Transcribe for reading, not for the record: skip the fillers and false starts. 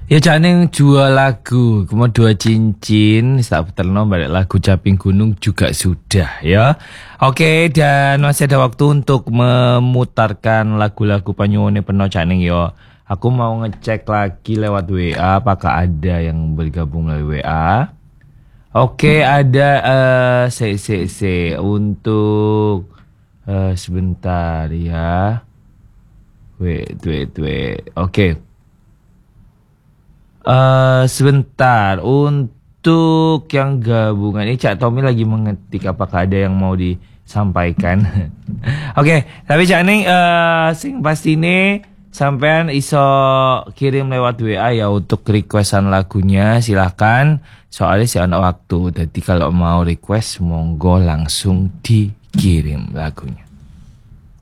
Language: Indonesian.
Ya Caning jual lagu, kemudian dua cincin, tak terno balik lagu Caping Gunung juga sudah ya. Oke, dan masih ada waktu untuk memutarkan lagu-lagu Panyuwune Peno Caning yo. Aku mau ngecek lagi lewat WA apakah ada yang bergabung melalui WA. Oke, ada untuk sebentar ya. Wait. Oke. Sebentar untuk yang gabungan ini Cak Tommy lagi mengetik apakah ada yang mau disampaikan. Oke, tapi Cak Ning sing pasti ini sampean iso kirim lewat WA ya untuk requestan lagunya silahkan. Soalnya sih ada waktu. Jadi kalau mau request monggo langsung dikirim lagunya.